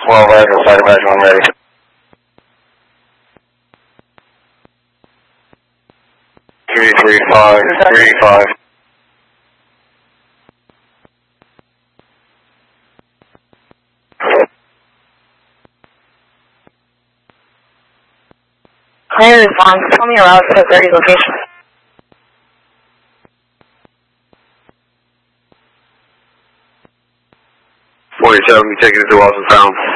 12 Echo, side of Badge 1 ready. Three five. Clear response. Tell me your route to 30 location. 47, be taking it to Austin Town.